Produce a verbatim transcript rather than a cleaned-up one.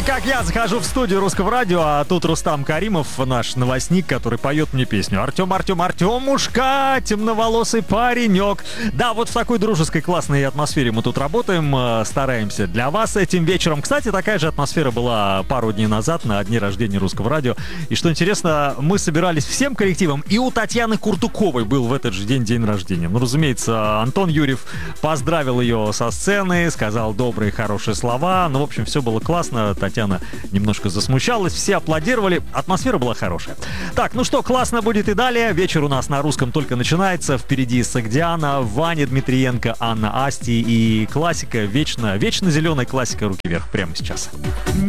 как я захожу в студию Русского радио, а тут Рустам Каримов, наш новостник, который поет мне песню. Артем, Артем, Артемушка, темноволосый паренек. Да, вот в такой дружеской, классной атмосфере мы тут работаем, стараемся для вас этим вечером. Кстати, такая же атмосфера была пару дней назад на дне рождения Русского радио. И что интересно, мы собирались всем коллективом, и у Татьяны Куртуковой был в этот же день день рождения. Ну, разумеется, Антон Юрьев поздравил ее со сцены, сказал добрые, хорошие слова. Ну, в общем, все было классно. Татьяна немножко засмущалась, все аплодировали, атмосфера была хорошая. Так, ну что, классно будет и далее. Вечер у нас на русском только начинается. Впереди Согдиана, Ваня Дмитриенко, Анна Асти и классика, вечно, вечно зеленая классика «Руки вверх» прямо сейчас.